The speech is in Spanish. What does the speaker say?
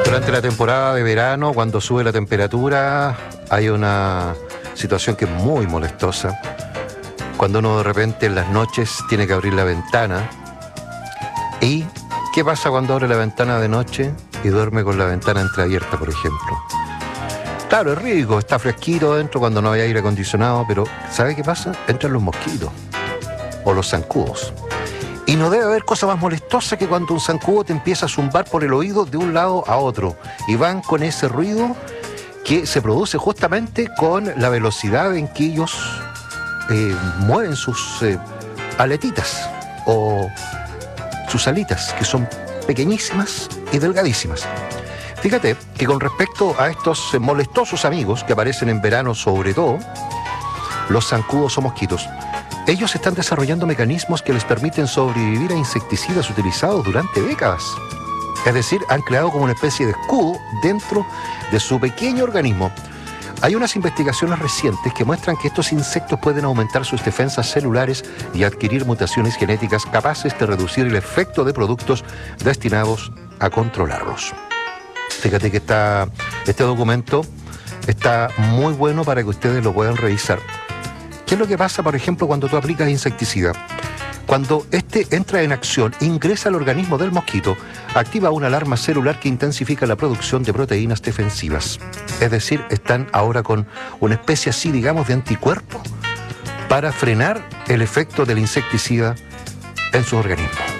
Durante la temporada de verano, cuando sube la temperatura, hay una situación que es muy molestosa. Cuando uno de repente en las noches tiene que abrir la ventana. ¿Y qué pasa cuando abre la ventana de noche y duerme con la ventana entreabierta, por ejemplo? Claro, es rico, está fresquito dentro cuando no hay aire acondicionado, pero ¿sabe qué pasa? Entran los mosquitos o los zancudos. Y no debe haber cosa más molestosa que cuando un zancudo te empieza a zumbar por el oído de un lado a otro. Y van con ese ruido que se produce justamente con la velocidad en que ellos mueven sus aletitas o sus alitas, que son pequeñísimas y delgadísimas. Fíjate que con respecto a estos molestosos amigos que aparecen en verano sobre todo, los zancudos o mosquitos, ellos están desarrollando mecanismos que les permiten sobrevivir a insecticidas utilizados durante décadas. Es decir, han creado como una especie de escudo dentro de su pequeño organismo. Hay unas investigaciones recientes que muestran que estos insectos pueden aumentar sus defensas celulares y adquirir mutaciones genéticas capaces de reducir el efecto de productos destinados a controlarlos. Fíjate que este documento está muy bueno para que ustedes lo puedan revisar. ¿Qué es lo que pasa, por ejemplo, cuando tú aplicas insecticida? Cuando este entra en acción, ingresa al organismo del mosquito, activa una alarma celular que intensifica la producción de proteínas defensivas. Es decir, están ahora con una especie así, digamos, de anticuerpo para frenar el efecto del insecticida en su organismo.